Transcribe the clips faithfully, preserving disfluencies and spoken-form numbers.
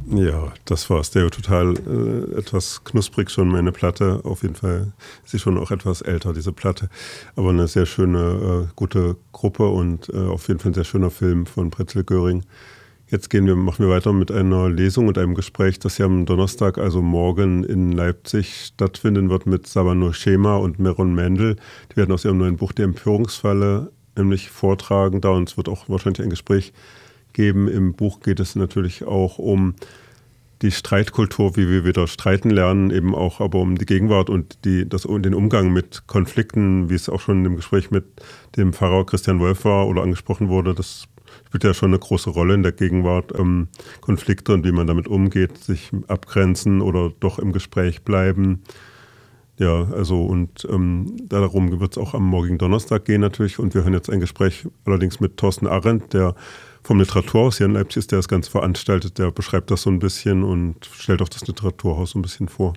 Ja, das war Stereo Total äh, etwas knusprig schon, meine Platte. Auf jeden Fall ist sie schon auch etwas älter, diese Platte. Aber eine sehr schöne, äh, gute Gruppe und äh, auf jeden Fall ein sehr schöner Film von Pretzel Göring. Jetzt gehen wir, machen wir weiter mit einer Lesung und einem Gespräch, das ja am Donnerstag, also morgen in Leipzig stattfinden wird mit Sabano Schema und Meron Mendel. Die werden aus ihrem neuen Buch Die Empörungsfalle nämlich vortragen da, und es wird auch wahrscheinlich ein Gespräch geben. Im Buch geht es natürlich auch um die Streitkultur, wie wir wieder streiten lernen, eben auch aber um die Gegenwart und die, das, den Umgang mit Konflikten, wie es auch schon im Gespräch mit dem Pfarrer Christian Wolf war oder angesprochen wurde. Das spielt ja schon eine große Rolle in der Gegenwart, ähm, Konflikte und wie man damit umgeht, sich abgrenzen oder doch im Gespräch bleiben. Ja, also und ähm, darum wird es auch am morgigen Donnerstag gehen natürlich, und wir hören jetzt ein Gespräch allerdings mit Thorsten Arendt, der vom Literaturhaus hier in Leipzig ist, der das Ganze veranstaltet, der beschreibt das so ein bisschen und stellt auch das Literaturhaus so ein bisschen vor.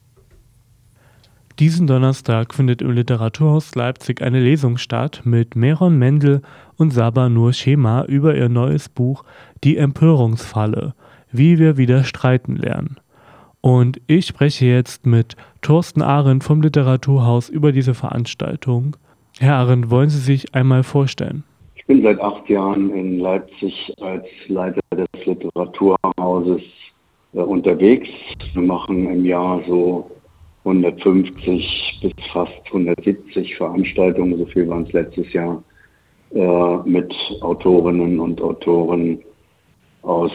Diesen Donnerstag findet im Literaturhaus Leipzig eine Lesung statt mit Meron Mendel und Saba Nur Schema über ihr neues Buch Die Empörungsfalle, wie wir wieder streiten lernen. Und ich spreche jetzt mit Thorsten Arendt vom Literaturhaus über diese Veranstaltung. Herr Arendt, wollen Sie sich einmal vorstellen? Ich bin seit acht Jahren in Leipzig als Leiter des Literaturhauses äh, unterwegs. Wir machen im Jahr so hundertfünfzig bis fast hundertsiebzig Veranstaltungen, so viel waren es letztes Jahr, äh, mit Autorinnen und Autoren aus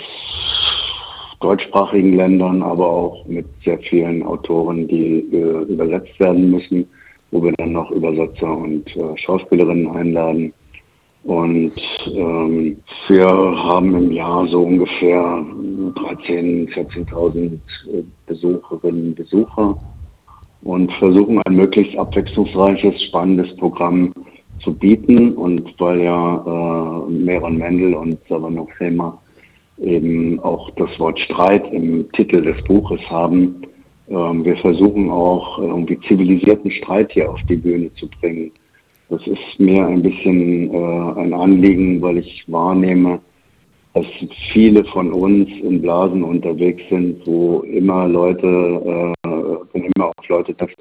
deutschsprachigen Ländern, aber auch mit sehr vielen Autoren, die äh, übersetzt werden müssen, wo wir dann noch Übersetzer und äh, Schauspielerinnen einladen. Und ähm, wir haben im Jahr so ungefähr dreitausend, vierzehntausend Besucherinnen und Besucher und versuchen ein möglichst abwechslungsreiches, spannendes Programm zu bieten. Und weil ja äh, Meron Mendel und Sabano Schema eben auch das Wort Streit im Titel des Buches haben, äh, wir versuchen auch irgendwie zivilisierten Streit hier auf die Bühne zu bringen. Das ist mir ein bisschen äh, ein Anliegen, weil ich wahrnehme, dass viele von uns in Blasen unterwegs sind, wo immer Leute, äh, immer auch Leute trifft,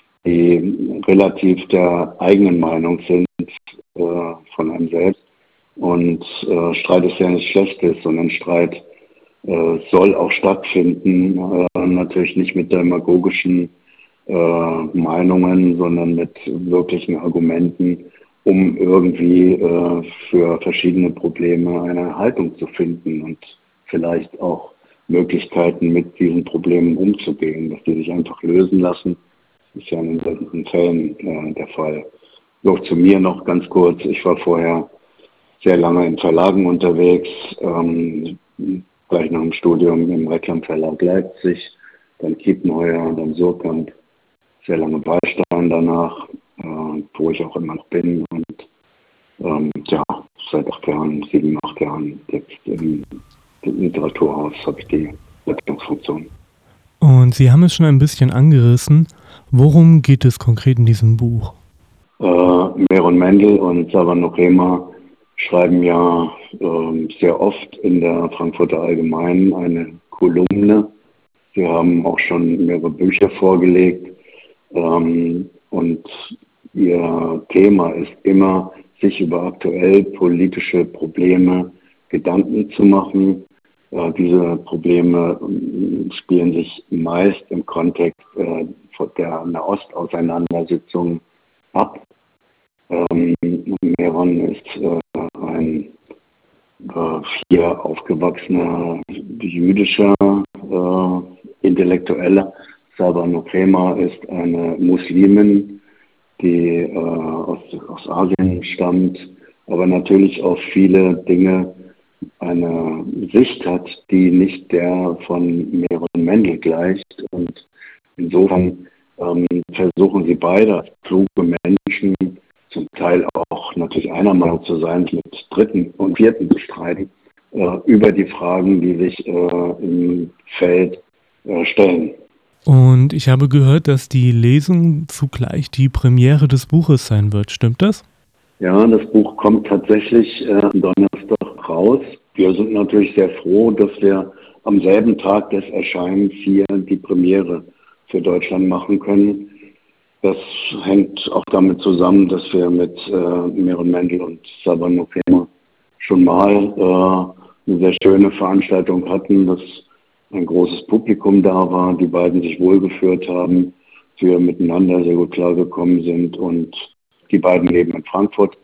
die relativ der eigenen Meinung sind äh, von einem selbst. Und äh, Streit ist ja nichts Schlechtes, sondern Streit äh, soll auch stattfinden, äh, natürlich nicht mit demagogischen Äh, Meinungen, sondern mit wirklichen Argumenten, um irgendwie äh, für verschiedene Probleme eine Haltung zu finden und vielleicht auch Möglichkeiten, mit diesen Problemen umzugehen, dass die sich einfach lösen lassen. Das ist ja in seltenen Fällen äh, der Fall. So, zu mir noch ganz kurz. Ich war vorher sehr lange in Verlagen unterwegs, ähm, gleich nach dem Studium im Reklam Verlag Leipzig, dann Kiepenheuer, dann Surkamp, sehr lange Beistand danach, äh, wo ich auch immer noch bin, und ähm, ja, seit acht Jahren, sieben, acht Jahren jetzt im Literaturhaus habe ich die Leitungsfunktion. Und Sie haben es schon ein bisschen angerissen. Worum geht es konkret in diesem Buch? Äh, Meron Mendel und Sabano Schema schreiben ja äh, sehr oft in der Frankfurter Allgemeinen eine Kolumne. Sie haben auch schon mehrere Bücher vorgelegt. Ähm, und ihr Thema ist immer, sich über aktuell politische Probleme Gedanken zu machen. Äh, diese Probleme äh, spielen sich meist im Kontext äh, der Nahost-Auseinandersetzung ab. Ähm, Meron ist äh, ein äh, hier aufgewachsener jüdischer äh, Intellektueller. Sabano Schema ist eine Muslimin, die äh, aus, aus Asien stammt, aber natürlich auf viele Dinge eine Sicht hat, die nicht der von Meron Mendel gleicht. Und insofern ähm, versuchen sie beide als kluge Menschen, zum Teil auch natürlich einer Meinung zu sein, mit Dritten und Vierten zu streiten, äh, über die Fragen, die sich äh, im Feld äh, stellen. Und ich habe gehört, dass die Lesung zugleich die Premiere des Buches sein wird. Stimmt das? Ja, das Buch kommt tatsächlich äh, am Donnerstag raus. Wir sind natürlich sehr froh, dass wir am selben Tag des Erscheinens hier die Premiere für Deutschland machen können. Das hängt auch damit zusammen, dass wir mit äh, Meron Mendel und Saba Nokema schon mal äh, eine sehr schöne Veranstaltung hatten, dass ein großes Publikum da war, die beiden sich wohlgeführt haben, wir miteinander sehr gut klargekommen sind und die beiden leben in Frankfurt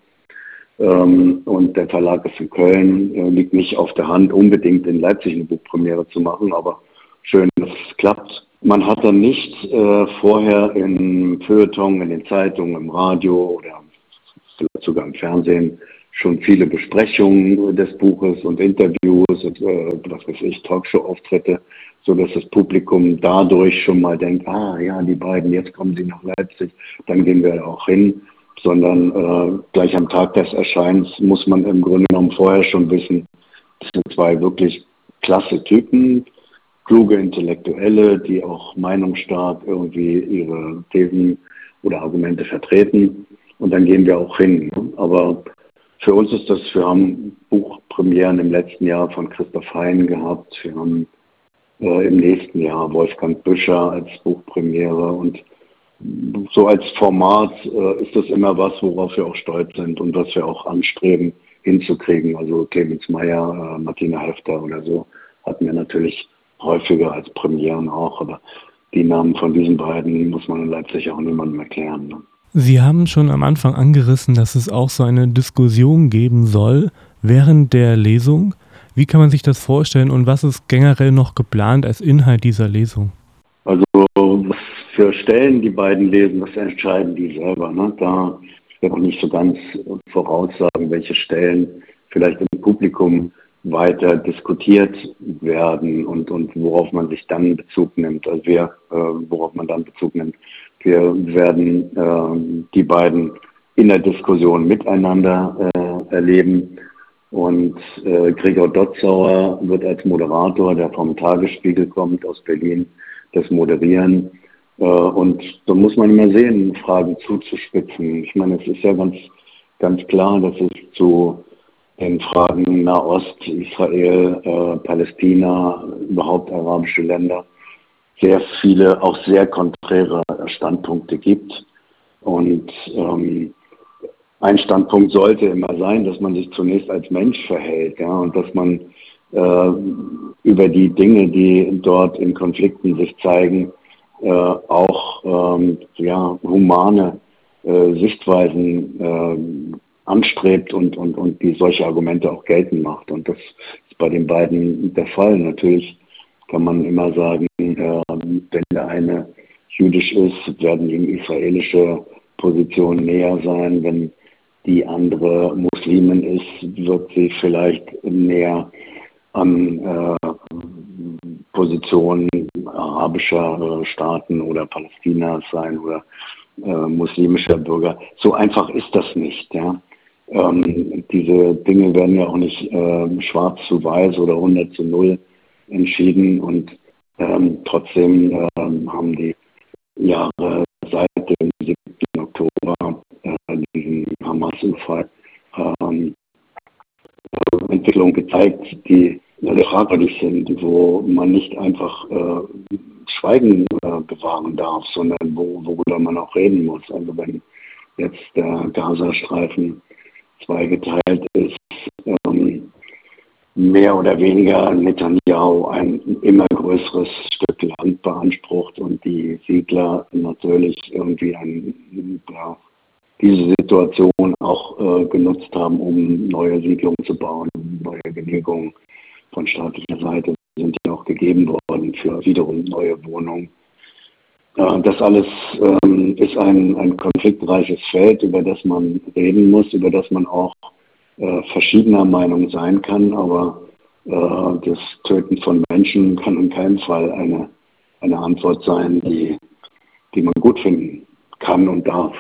ähm, und der Verlag ist in Köln. Äh, liegt nicht auf der Hand, unbedingt in Leipzig eine Buchpremiere zu machen, aber schön, dass es klappt. Man hat dann nicht äh, vorher im Feuilleton, in den Zeitungen, im Radio oder vielleicht sogar im Fernsehen schon viele Besprechungen des Buches und Interviews und äh, was weiß ich, Talkshow-Auftritte, so dass das Publikum dadurch schon mal denkt, ah ja, die beiden, jetzt kommen sie nach Leipzig, dann gehen wir auch hin, sondern äh, gleich am Tag des Erscheinens muss man im Grunde genommen vorher schon wissen, das sind zwei wirklich klasse Typen, kluge Intellektuelle, die auch meinungsstark irgendwie ihre Thesen oder Argumente vertreten und dann gehen wir auch hin. Aber für uns ist das, wir haben Buchpremieren im letzten Jahr von Christoph Hein gehabt, wir haben äh, im nächsten Jahr Wolfgang Büscher als Buchpremiere und so als Format äh, ist das immer was, worauf wir auch stolz sind und was wir auch anstreben hinzukriegen. Also Clemens Meyer, äh, Martina Hefter oder so hatten wir natürlich häufiger als Premieren auch, aber die Namen von diesen beiden muss man in Leipzig auch niemandem erklären. Ne? Sie haben schon am Anfang angerissen, dass es auch so eine Diskussion geben soll während der Lesung. Wie kann man sich das vorstellen und was ist generell noch geplant als Inhalt dieser Lesung? Also was für Stellen die beiden lesen, das entscheiden die selber. Ne? Da wird auch nicht so ganz voraussagen, welche Stellen vielleicht im Publikum weiter diskutiert werden und, und worauf man sich dann Bezug nimmt. Also wir, äh, worauf man dann Bezug nimmt. Wir werden äh, die beiden in der Diskussion miteinander äh, erleben. Und äh, Gregor Dotzauer wird als Moderator, der vom Tagesspiegel kommt, aus Berlin, das moderieren. Äh, und da muss man immer sehen, Fragen zuzuspitzen. Ich meine, es ist ja ganz, ganz klar, dass es zu den Fragen Nahost, Israel, äh, Palästina, überhaupt arabische Länder, sehr viele, auch sehr konträre Standpunkte gibt. Und ähm, ein Standpunkt sollte immer sein, dass man sich zunächst als Mensch verhält, ja, und dass man äh, über die Dinge, die dort in Konflikten sich zeigen, äh, auch ähm, ja, humane äh, Sichtweisen äh, anstrebt und, und, und die solche Argumente auch geltend macht. Und das ist bei den beiden der Fall. Natürlich kann man immer sagen, äh, wenn der eine jüdisch ist, werden ihm israelische Positionen näher sein. Wenn die andere Muslimin ist, wird sie vielleicht näher an äh, Positionen arabischer äh, Staaten oder Palästinas sein oder äh, muslimischer Bürger. So einfach ist das nicht. Ja? Ähm, diese Dinge werden ja auch nicht äh, schwarz zu weiß oder hundert zu null entschieden und ähm, trotzdem ähm, haben die Jahre seit dem siebten Oktober, äh, diesen Hamas-Überfall, ähm, Entwicklungen gezeigt, die sehr fragwürdig sind, wo man nicht einfach äh, Schweigen äh, bewahren darf, sondern wo, worüber man auch reden muss. Also wenn jetzt der Gazastreifen zweigeteilt ist, ähm, mehr oder weniger Netanyahu ein immer größeres Stück Land beansprucht und die Siedler natürlich irgendwie ein, ja, diese Situation auch äh, genutzt haben, um neue Siedlungen zu bauen, neue Genehmigungen von staatlicher Seite sind ja auch gegeben worden für wiederum neue Wohnungen. Äh, das alles ähm, ist ein, ein konfliktreiches Feld, über das man reden muss, über das man auch äh, verschiedener Meinung sein kann, aber äh, das Töten von Menschen kann in keinem Fall eine, eine Antwort sein, die, die man gut finden kann und darf.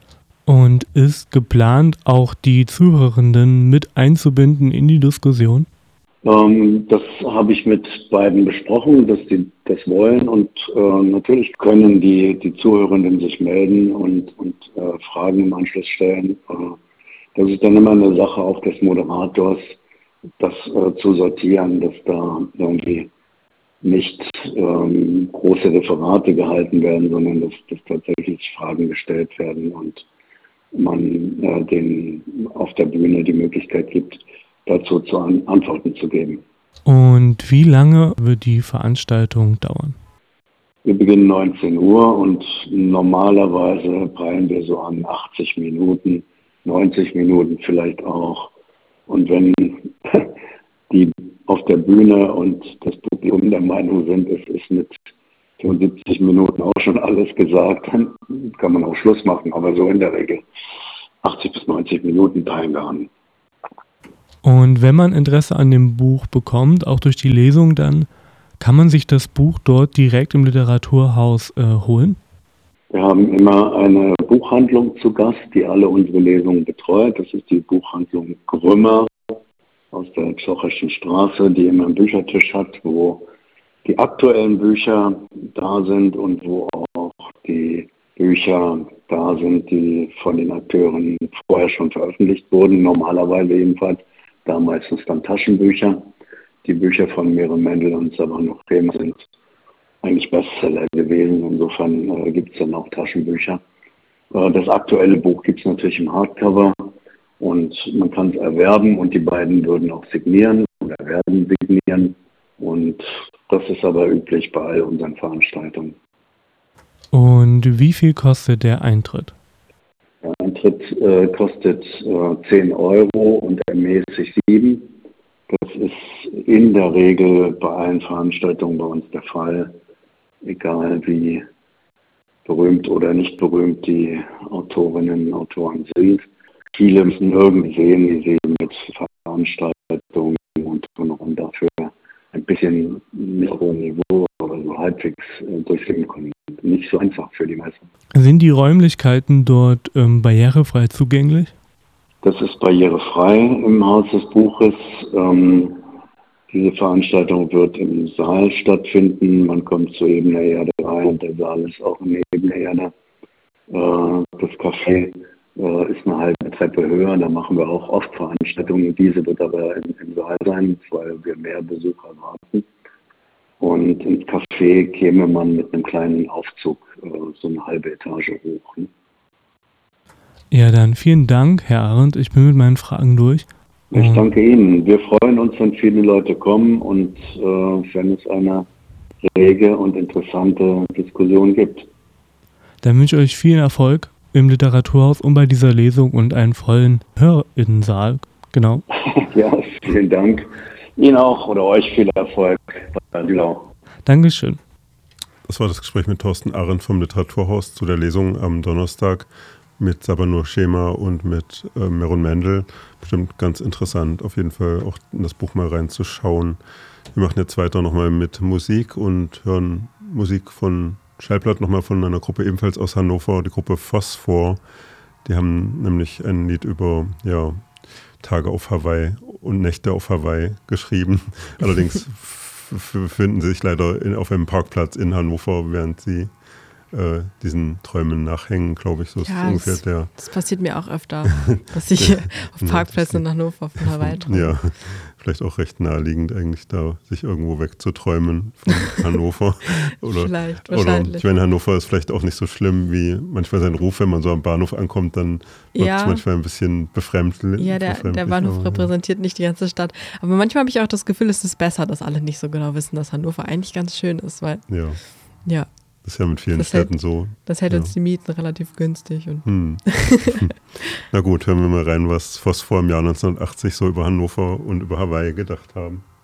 Und ist geplant, auch die Zuhörenden mit einzubinden in die Diskussion? Ähm, das habe ich mit beiden besprochen, dass sie das wollen und äh, natürlich können die, die Zuhörenden sich melden und, und äh, Fragen im Anschluss stellen. Äh, das ist dann immer eine Sache auch des Moderators, das äh, zu sortieren, dass da irgendwie nicht ähm, große Referate gehalten werden, sondern dass, dass tatsächlich Fragen gestellt werden und man äh, den auf der Bühne die Möglichkeit gibt, dazu zu an, Antworten zu geben. Und wie lange wird die Veranstaltung dauern? Wir beginnen neunzehn Uhr und normalerweise peilen wir so an achtzig Minuten, neunzig Minuten vielleicht auch. Und wenn die auf der Bühne und das Publikum der Meinung sind, es ist mit fünfundsiebzig Minuten auch schon alles gesagt, dann kann man auch Schluss machen. Aber so in der Regel achtzig bis neunzig Minuten peilen wir an. Und wenn man Interesse an dem Buch bekommt, auch durch die Lesung, dann kann man sich das Buch dort direkt im Literaturhaus äh, holen? Wir haben immer eine Buchhandlung zu Gast, die alle unsere Lesungen betreut. Das ist die Buchhandlung Grümmer aus der Tschorischen Straße, die immer einen Büchertisch hat, wo die aktuellen Bücher da sind und wo auch die Bücher da sind, die von den Akteuren vorher schon veröffentlicht wurden, normalerweise jedenfalls, da meistens dann Taschenbücher. Die Bücher von Meron Mendel und Saba Nour Shema sind eigentlich Bestseller gewesen, insofern äh, gibt es dann auch Taschenbücher. Äh, das aktuelle Buch gibt es natürlich im Hardcover und man kann es erwerben und die beiden würden auch signieren oder werden signieren und das ist aber üblich bei all unseren Veranstaltungen. Und wie viel kostet der Eintritt? Der Eintritt äh, kostet äh, zehn Euro und ermäßigt sieben. Das ist in der Regel bei allen Veranstaltungen bei uns der Fall, egal wie berühmt oder nicht berühmt die Autorinnen und Autoren sind. Viele müssen irgendwie sehen, wie sie mit Veranstaltungen und und dafür ein bisschen mit hohem Niveau oder so halbwegs äh, durchführen können. Nicht so einfach für die meisten. Sind die Räumlichkeiten dort ähm, barrierefrei zugänglich? Das ist barrierefrei im Haus des Buches. Ähm, diese Veranstaltung wird im Saal stattfinden. Man kommt zur Ebener Erde rein und der Saal ist auch in Ebener Erde. Äh, das Café äh, ist eine halbe Treppe höher. Da machen wir auch oft Veranstaltungen. Diese wird aber im, im Saal sein, weil wir mehr Besucher erwarten. Und ins Café käme man mit einem kleinen Aufzug äh, so eine halbe Etage hoch. Ne? Ja, dann vielen Dank, Herr Arendt. Ich bin mit meinen Fragen durch. Ich danke Ihnen. Wir freuen uns, wenn viele Leute kommen und äh, wenn es eine rege und interessante Diskussion gibt. Dann wünsche ich euch viel Erfolg im Literaturhaus und bei dieser Lesung und einen vollen Hörerinnensaal. Genau. Ja, vielen Dank. Ihnen auch oder euch viel Erfolg bei Bühlau. Dankeschön. Das war das Gespräch mit Thorsten Arendt vom Literaturhaus zu der Lesung am Donnerstag mit Saba Nour Shema und mit äh, Meron Mendel. Bestimmt ganz interessant, auf jeden Fall auch in das Buch mal reinzuschauen. Wir machen jetzt weiter nochmal mit Musik und hören Musik von Schallplatten nochmal von einer Gruppe ebenfalls aus Hannover, die Gruppe Phosphor. Die haben nämlich ein Lied über ja, Tage auf Hawaii und Nächte auf Hawaii geschrieben. Allerdings f- befinden sie sich leider in, auf einem Parkplatz in Hannover, während sie äh, diesen Träumen nachhängen, glaube ich. So ist ja, ungefähr das, der. Das passiert mir auch öfter, dass ich auf Parkplätzen in Hannover von Hawaii träume. Ja, vielleicht auch recht naheliegend eigentlich da, sich irgendwo wegzuträumen von Hannover. Oder, vielleicht, oder wahrscheinlich. ich meine, Hannover ist vielleicht auch nicht so schlimm wie manchmal sein Ruf, wenn man so am Bahnhof ankommt, dann wird Ja. es manchmal ein bisschen befremdlich. Ja, der, der Bahnhof repräsentiert nicht die ganze Stadt. Aber manchmal habe ich auch das Gefühl, es ist besser, dass alle nicht so genau wissen, dass Hannover eigentlich ganz schön ist, weil, Ja, ja, das ist ja mit vielen Das Städten hält- so. das hält Ja. uns die Mieten relativ günstig. Und Hm. Na gut, hören wir mal rein, was Phosphor im Jahr neunzehnhundertachtzig so über Hannover und über Hawaii gedacht haben.